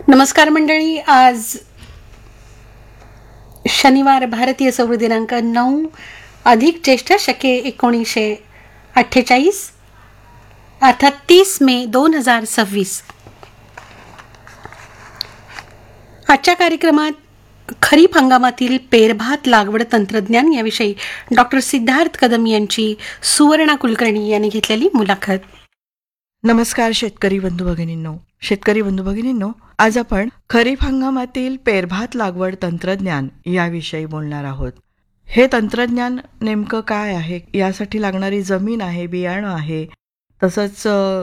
नमस्कार मंडळी. आज शनिवार, भारतीय सौर दिनांक 9 अधिक ज्येष्ठ शके 1948 अर्थात 30 मे 2026. आजच्या कार्यक्रमात खरीप हंगामातील पेरभात लागवड तंत्रज्ञान याविषयी डॉक्टर सिद्धार्थ कदम यांची सुवर्णा कुलकर्णी यांनी घेतलेली मुलाखत. नमस्कार शेतकरी बंधू भगिनींनो, आज आपण खरीप हंगामातील पेरभात लागवड तंत्रज्ञान याविषयी बोलणार आहोत. हे तंत्रज्ञान नेमकं काय आहे, यासाठी लागणारी जमीन आहे, बियाणं आहे, तसंच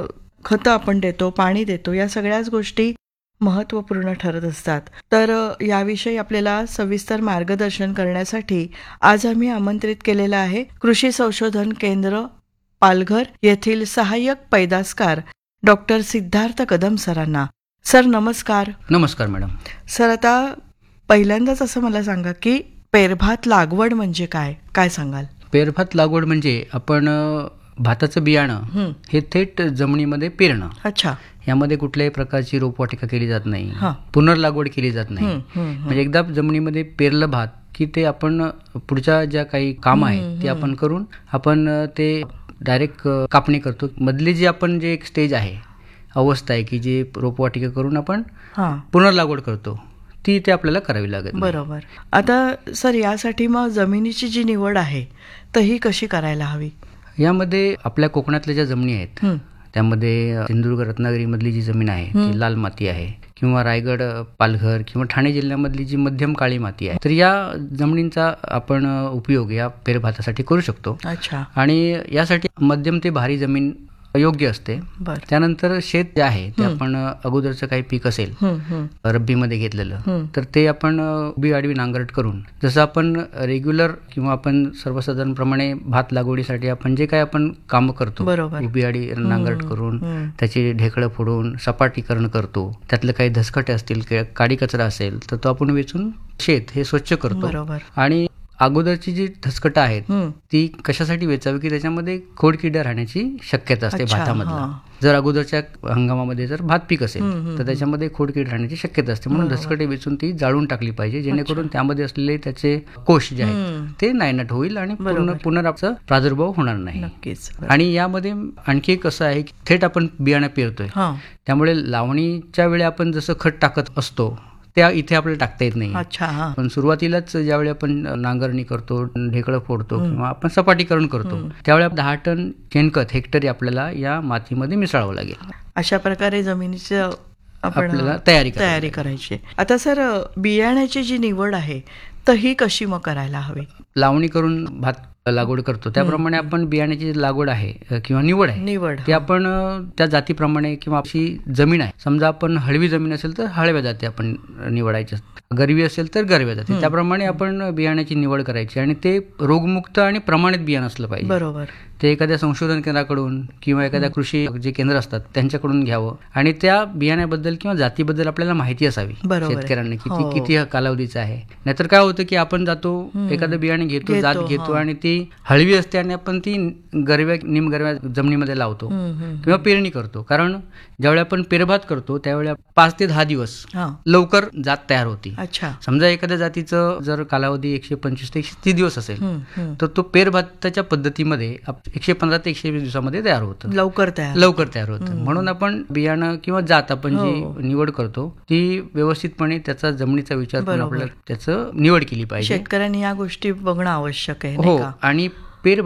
खतं आपण देतो, पाणी देतो, या सगळ्याच गोष्टी महत्त्वपूर्ण ठरत असतात. तर याविषयी आपल्याला सविस्तर मार्गदर्शन करण्यासाठी आज आम्ही आमंत्रित केलेलं आहे कृषी संशोधन केंद्र पालघर येथील सहाय्यक पैदासकार डॉक्टर सिद्धार्थ कदम सरांना. सर नमस्कार. नमस्कार मॅडम. सर, आता पहिल्यांदाच असं मला सांगा की पेरभात लागवड म्हणजे काय सांगाल? पेरभात लागवड म्हणजे आपण भाताचं बियाणं हे थेट जमिनीमध्ये पेरणं. अच्छा. यामध्ये कुठल्याही प्रकारची रोपवाटिका केली जात नाही, पुनर्लागवड केली जात नाही. म्हणजे एकदा जमिनीमध्ये पेरलं भात की ते आपण पुढच्या ज्या काही काम आहेत ते आपण करून आपण ते डायरेक्ट कापणी करतो. मधली जी आपण जे एक स्टेज आहे, अवस्था आहे की जे रोपवाटिका करून आपण पुनर्लागवड करतो, ती ते आपल्याला करावी लागेल. बरोबर. आता सर, यासाठी मग जमिनीची जी निवड आहे तर ही कशी करायला हवी? यामध्ये आपल्या कोकणातल्या ज्या जमिनी आहेत त्यामध्ये सिंधुदुर्ग रत्नागिरी मधली जी जमीन आहे ती लाल माती आहे, किंवा रायगड, पालघर किंवा ठाणे जिल्ह्यामधली जी मध्यम काळी माती आहे, तर या जमिनींचा आपण उपयोग या पेरभातासाठी करू शकतो. अच्छा. आणि यासाठी मध्यम ते भारी जमीन योग्य असते. त्यानंतर शेत जे आहे ते आपण अगोदरचं काही पीक असेल रब्बीमध्ये घेतलेलं, तर ते आपण उभी आडवी नांगरट करून, जसं आपण रेग्युलर किंवा आपण सर्वसाधारणप्रमाणे भात लागवडीसाठी आपण जे काही आपण काम करतो, उभी आडी नांगरट करून त्याची ढेकळं फोडून सपाटीकरण करतो, त्यातलं काही धसकटे असतील, काडी कचरा असेल तर तो आपण वेचून शेत हे स्वच्छ करतो. आणि अगोदरची जी धसकटं आहेत ती कशासाठी वेचावी की त्याच्यामध्ये खोडकिडा राहण्याची शक्यता असते भातामधला. जर अगोदरच्या हंगामामध्ये जर भात पीक असेल तर त्याच्यामध्ये खोडकीड राहण्याची शक्यता असते, म्हणून धसकटे वेचून ती जाळून टाकली पाहिजे, जेणेकरून त्यामध्ये असलेले त्याचे कोश जे आहेत ते नायनाट होईल आणि पुनराचा प्रादुर्भाव होणार नाही. नक्कीच. आणि यामध्ये आणखी एक असं आहे की थेट आपण बियाणं पेरतोय, त्यामुळे लावणीच्या वेळी आपण जसं खत टाकत असतो त्या इथे आपल्याला टाकता येत नाही. पण सुरुवातीलाच ज्यावेळी आपण नांगरणी करतो, ढेकळं फोडतो किंवा आपण सपाटीकरण करतो, त्यावेळी 10 टन शेणखत हेक्टरी आपल्याला या मातीमध्ये मिसळावं लागेल. अशा प्रकारे जमिनीची आपल्याला तयारी करायची. आता सर, बियाण्याची जी निवड आहे तर ही कशी मग करायला हवी? लावणी करून भात लागवड करतो त्याप्रमाणे आपण बियाण्याची लागवड आहे किंवा निवड आहे ती आपण त्या जातीप्रमाणे किंवा अशी जमीन आहे, समजा आपण हळवी जमीन असेल तर हळव्या जाती आपण निवडायच्या, गरवी असेल तर गरव्या जाती, त्याप्रमाणे आपण बियाण्याची निवड करायची. आणि ते रोगमुक्त आणि प्रमाणित बियाणं असलं पाहिजे. बरोबर. ते एखाद्या संशोधन केंद्राकडून किंवा एखाद्या कृषी जे केंद्र असतात त्यांच्याकडून घ्यावं, आणि त्या बियाण्याबद्दल किंवा जातीबद्दल आपल्याला माहिती असावी शेतकऱ्यांना की किती कालावधीचा आहे. नाहीतर काय होतं की आपण जातो एखादं बियाणे घेतो, जात घेतो आणि ती हळवी असते आणि आपण ती गरव्या निमगरव्या जमिनीमध्ये लावतो किंवा पेरणी करतो. कारण ज्यावेळी आपण पेरभात करतो त्यावेळी 5 ते 10 दिवस लवकर जात तयार होती. समजा एखाद्या जातीचं जर कालावधी 125 ते 130 दिवस असेल तर तो पेरभाताच्या पद्धतीमध्ये 115 ते 120 दिवसामध्ये तयार होतं, लवकर तयार होतं. म्हणून आपण बियाणं किंवा जात आपण जी निवड करतो ती व्यवस्थितपणे त्याचा जमिनीचा विचार करून आपल्याला त्याचं निवड केली पाहिजे. शेतकऱ्यांनी या गोष्टी बघणं आवश्यक आहे. हो. आणि